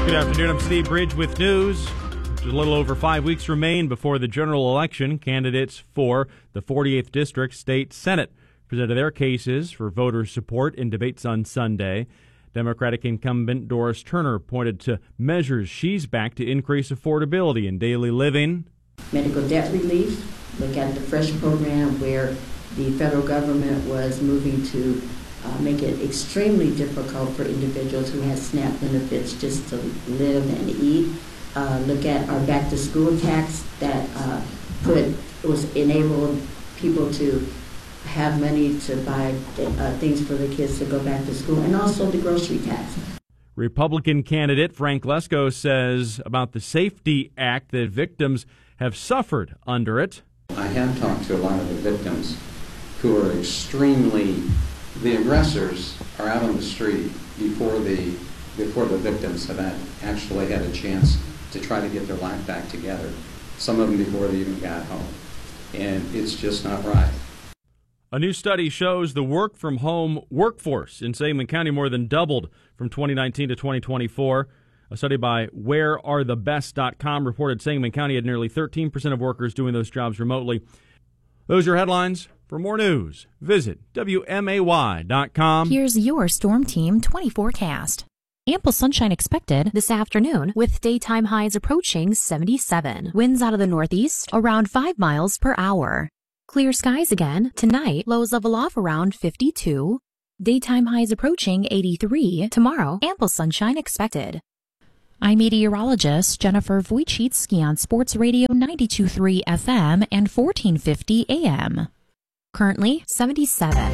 Good afternoon. I'm Steve Bridge with news. Just a little over 5 weeks remain before the general election. Candidates for the 48th District State Senate presented their cases for voter support in debates on Sunday. Democratic incumbent Doris Turner pointed to measures she's backed to increase affordability in daily living. Medical debt relief, look at the FRESH program where the federal government was moving to make it extremely difficult for individuals who had SNAP benefits just to live and eat. Look at our back to school tax that enabled people to have money to buy things for the kids to go back to school, and also the grocery tax. Republican candidate Frank Lesko says about the SAFETY Act that victims have suffered under it. I have talked to a lot of the victims who are the aggressors are out on the street before the victims have actually had a chance to try to get their life back together. Some of them before they even got home. And it's just not right. A new study shows the work-from-home workforce in Sangamon County more than doubled from 2019 to 2024. A study by WhereAreTheBest.com reported Sangamon County had nearly 13% of workers doing those jobs remotely. Those are your headlines. For more news, visit WMAY.com. Here's your Storm Team 20 Ample sunshine expected this afternoon with daytime highs approaching 77. Winds out of the northeast around 5 miles per hour. Clear skies again tonight, lows level off around 52. Daytime highs approaching 83. Tomorrow, ample sunshine expected. I'm meteorologist Jennifer Wojcicki on Sports Radio 92.3 FM and 1450 AM. Currently 77.